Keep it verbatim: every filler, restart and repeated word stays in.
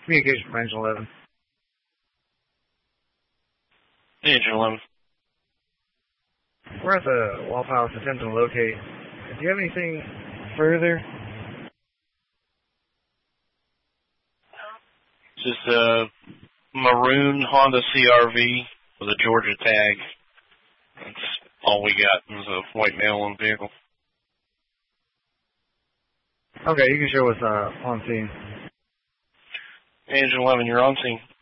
Communication from Engine eleven. Engine eleven. We're at the Wall Palace attempting to locate. Do you have anything further? Just a maroon Honda C R V with a Georgia tag. That's all we got is a white male on the vehicle. Okay, you can show us uh, on scene. Engine eleven, you're on scene.